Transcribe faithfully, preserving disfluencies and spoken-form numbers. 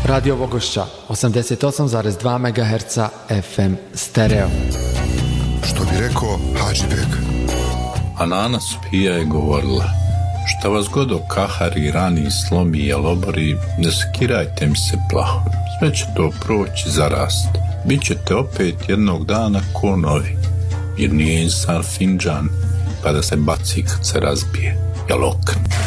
Radio Vogošća, osamdeset osam zarez dva megaherca F M stereo. Što bi rekao Hadžibek. Anana Sofija je govorila: šta vas god okahari, rani, slomi i jelobori, ne skirajte mi se plaho. Sve će to proći, zarast. Bićete opet jednog dana ko novi. Jer nije insan finđan, pa da se baci kad se razbije. Jel okn?